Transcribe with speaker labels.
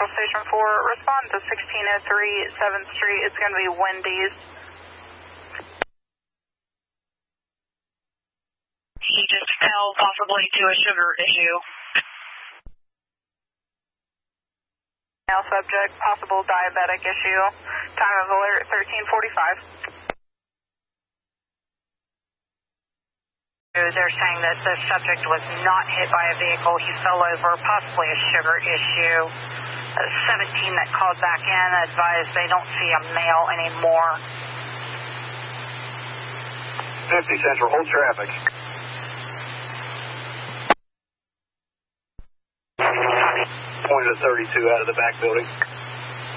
Speaker 1: Central Station 4, respond to 1603 7th Street. It's going to be Wendy's.
Speaker 2: He just fell possibly to a sugar issue.
Speaker 1: Now subject, possible diabetic issue. Time of alert 13:45.
Speaker 2: They're saying that the subject was not hit by a vehicle. He fell over, possibly a sugar issue. 17 that called back in advised they don't see a male anymore.
Speaker 3: 50 Central, hold traffic. Pointed at 32 out of the back building.